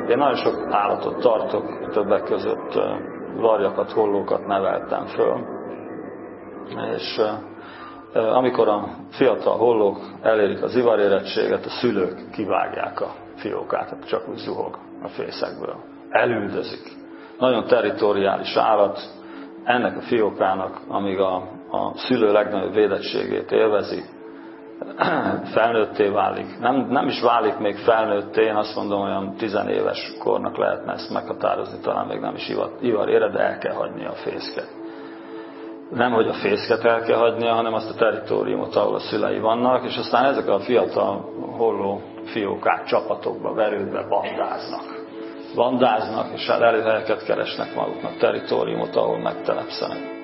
Én nagyon sok állatot tartok, többek között varjakat, hollókat neveltem föl, és amikor a fiatal hollók elérik az ivarérettséget, a szülők kivágják a fiókát, csak úgy zuhog a fészekből. Elüldözik. Nagyon territoriális állat, ennek a fiókának, amíg a szülő legnagyobb védettségét élvezi, felnőtté válik. Nem is válik még felnőtté, én azt mondom, olyan 10 éves kornak lehetne ezt meghatározni, talán még nem is ivarére, de el kell hagynia a fészket. Nem, hogy a fészket el kell hagynia, hanem azt a territóriumot, ahol a szülei vannak, és aztán ezek a fiatal holló fiókák csapatokba, verődbe bandáznak, és elérhelyeket keresnek maguknak, territóriumot, ahol megtelepszenek.